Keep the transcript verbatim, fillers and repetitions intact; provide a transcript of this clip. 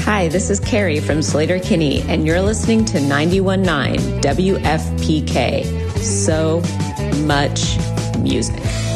Hi, this is Carrie from Slater Kinney, and you're listening to ninety-one point nine W F P K. So much music.